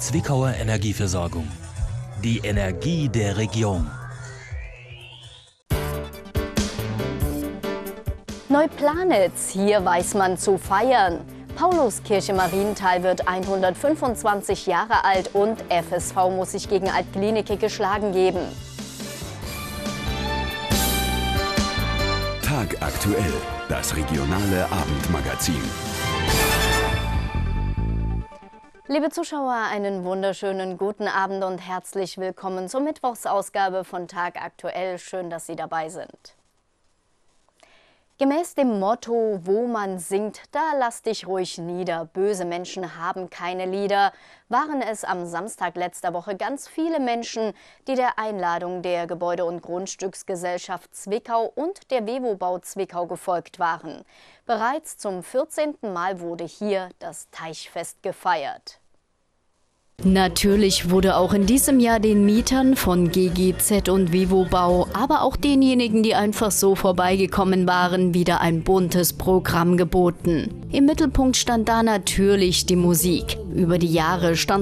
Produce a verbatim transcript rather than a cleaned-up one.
Zwickauer Energieversorgung. Die Energie der Region. Neuplanitz, hier weiß man zu feiern. Pauluskirche Marienthal wird hundertfünfundzwanzig Jahre alt und F S V muss sich gegen Altklinike geschlagen geben. Tag aktuell, das regionale Abendmagazin. Liebe Zuschauer, einen wunderschönen guten Abend und herzlich willkommen zur Mittwochsausgabe von Tag aktuell. Schön, dass Sie dabei sind. Gemäß dem Motto, wo man singt, da lass dich ruhig nieder. Böse Menschen haben keine Lieder, waren es am Samstag letzter Woche ganz viele Menschen, die der Einladung der Gebäude- und Grundstücksgesellschaft Zwickau und der WewoBau Zwickau gefolgt waren. Bereits zum vierzehnten Mal wurde hier das Teichfest gefeiert. Natürlich wurde auch in diesem Jahr den Mietern von G G Z und WewoBau, aber auch denjenigen, die einfach so vorbeigekommen waren, wieder ein buntes Programm geboten. Im Mittelpunkt stand da natürlich die Musik. Über die Jahre stand